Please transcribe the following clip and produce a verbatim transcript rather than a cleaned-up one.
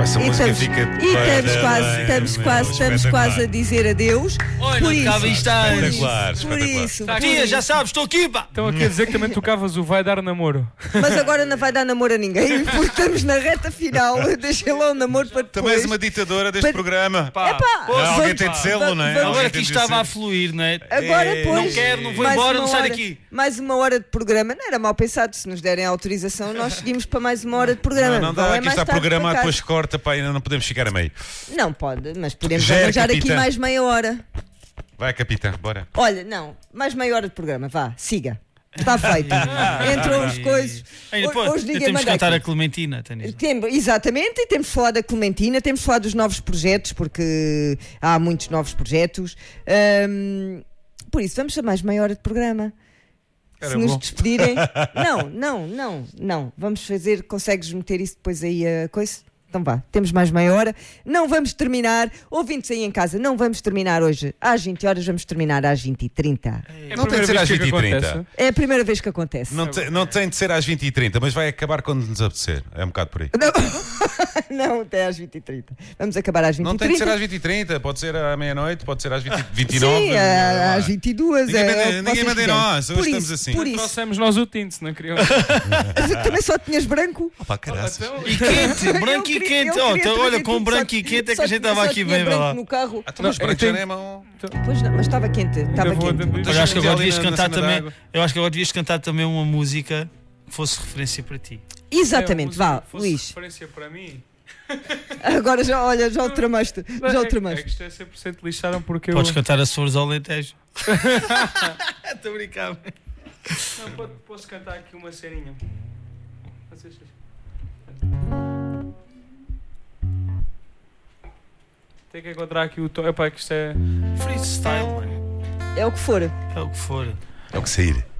Essa E música estamos, fica. e estamos quase, estamos quase, estamos quase a dizer adeus. Olha, Por não acaba isso, isto antes. Espetacular, por espetacular. isso, Tá por aqui, isso. já sabes, estou aqui, pá. Estão aqui a dizer que também tocavas o Vai Dar Namoro. Mas agora não vai dar namoro a ninguém, porque estamos na reta final. Deixem lá o namoro para depois. Também és uma ditadora deste Para- programa. Pá, Epá, pô, Ah, alguém vamos- tem de ser, vamos- não é? vamos- Alguém agora tem que de isto estava ser. a fluir, não é? Agora, É, pois, não quero, não vou mais embora, uma não saio hora- daqui. Mais uma hora de programa. Não era mal pensado. Se nos derem autorização, nós seguimos para mais uma hora de programa. Não, não Vão dá, é aqui mais está tarde programado, para casa. depois corta, pá, ainda não podemos ficar a meio. Não pode, mas podemos Gera, arranjar aqui capitã. mais meia hora. Vai, capitã, bora. Olha, não, mais meia hora de programa. Vá, siga. Está feito. Entram as coisas. Ainda, pô, Hoje ainda ninguém temos que manda cantar aqui. a Clementina, Tanis. Tem- exatamente, e temos de falar da Clementina, temos de falar dos novos projetos, porque há muitos novos projetos. Ahm, por isso, vamos a mais meia hora de programa. Era Se nos bom. despedirem. Não, não, não, não. Vamos fazer, consegues meter isso depois aí a coisa? Então vá, temos mais meia hora. Não vamos terminar, ouvintes aí em casa, não vamos terminar hoje às vinte horas, vamos terminar às vinte e trinta. É a Não tem de primeira ser vez às que vinte e trinta. acontece. É a primeira vez que acontece. Não, te- não tem de ser às vinte e trinta, mas vai acabar quando nos apetecer. É um bocado por aí. Não, até às vinte e trinta. Vamos acabar às vinte e Não trinta. tem de ser às vinte e trinta, pode ser à meia-noite, pode ser às vinte, vinte e nove. Sim, a- às vinte e duas. Ninguém é, manda- o que ninguém vocês manda em quiserem. nós, hoje Por estamos isso, assim. Por isso. Trouxemos nós o tinto, se não queriam. Também só tinhas branco. Opa, caraças. Então, E quente, branco Eu e queria- quente. eu Oh, queria então, trazer olha, com tudo, branco só- e quente é que só a gente tinha- estava só aqui tinha bem, branco vai lá. no carro. Ah, então, mas Não, branco eu já tenho- nem é mau. Pois não, mas estava quente. Estava ainda vou quente. atender. Olha, acho que agora Ali devias na- na cantar cena da também. água. Eu acho que agora devias cantar também uma música que fosse referência para ti. Exatamente, É, uma vá, música que fosse Luís. referência para mim. Agora já, olha, já o tramaste. Já o É, é tramaste. que isto é cem por cento lixaram porque Podes eu. cantar as Flores ao Alentejo. Estou a brincar. Não, pode- posso cantar aqui uma ceninha. Vocês- Tem que encontrar aqui o tom. Epá, que isto é. Freestyle, mano. É o que for. É o que for. É o que sair.